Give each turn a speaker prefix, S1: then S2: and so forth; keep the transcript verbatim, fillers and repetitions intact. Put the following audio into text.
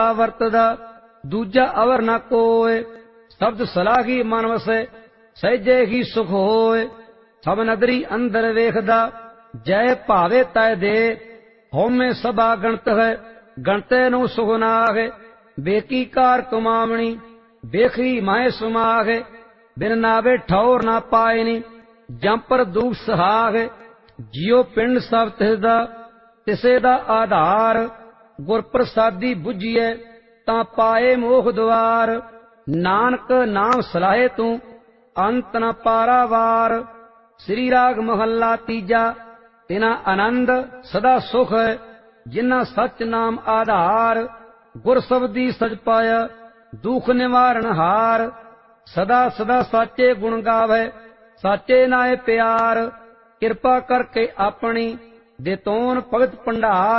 S1: ਵਰਤਦਾ ਦੂਜਾ ਅਵਰ ਨਾ ਕੋਏ। ਸ਼ਬਦ ਸਲਾਹੀ ਮਨ ਵਸੈ ਸਹਿਜੇ ਹੀ ਸੁਖ ਹੋਏ। ਸਭ ਨਦਰੀ ਅੰਦਰ ਵੇਖਦਾ ਜੈ ਭਾਵੇ ਤੈ ਦੇ। ਹਉਮੈ ਸਭਾ ਗਣਤ ਹੈ ਗਣਤੇ ਨੂੰ ਸੁਖ ਨਾਹੈ। ਬੇਕੀ ਕਾਰ ਕਮਾਵਣੀ ਵੇਖੀ ਮਾਏ ਸੁਮਾਹੈ। ਬਿਨ ਨਾਵੇ ਠੌਰ ਨਾ ਪਾਇਨੀ ਜੰਪਰ ਦੂਖ ਸਹਾਹੈ। ਜਿਉ ਪਿੰਡ ਸਭ ਤਿਸਦਾ ਤਿਸੇ ਦਾ ਆਧਾਰ। ਗੁਰ ਪ੍ਰਸਾਦੀ ਬੁਝੀਐ ਤਾਂ ਪਾਏ ਮੋਖ ਦੁਆਰ। ਨਾਨਕ ਨਾਮ ਸਲਾਹੇ ਤੂੰ ਅੰਤ ਨ ਪਾਰਾਵਾਰ। ਸ੍ਰੀ ਰਾਗ ਮਹੱਲਾ ਤੀਜਾ। ਤਿਨਾ ਆਨੰਦ ਸਦਾ ਸੁਖ ਹੈ ਜਿਨ੍ਹਾਂ ਸਚ ਨਾਮ ਆਧਾਰ। ਗੁਰ ਸਬਦੀ ਸਚ ਪਾਇਆ ਦੁਖ ਨਿਵਾਰਨ ਹਾਰ। ਸਦਾ ਸਦਾ ਸਾਚੇ ਗੁਣ ਗਾਵੇ ਸਾਚੇ ਨਾਏ ਪਿਆਰ। ਕਿਰਪਾ ਕਰਕੇ ਆਪਣੀ ਦੇਤੋਨ ਭਗਤ ਭੰਡਾਰ।